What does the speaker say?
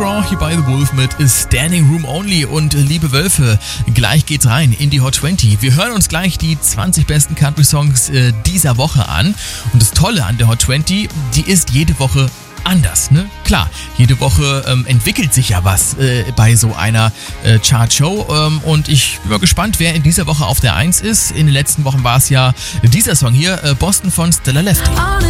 McGraw hier bei The Wolf mit Standing Room Only. Und liebe Wölfe, gleich geht's rein in die Hot 20. Wir hören uns gleich die 20 besten Country-Songs dieser Woche an. Und das Tolle an der Hot 20, die ist jede Woche anders, ne? Klar, jede Woche entwickelt sich ja was bei so einer Chartshow und ich bin mal gespannt, wer in dieser Woche auf der 1 ist. In den letzten Wochen war es ja dieser Song hier, Boston von Stella Lefty.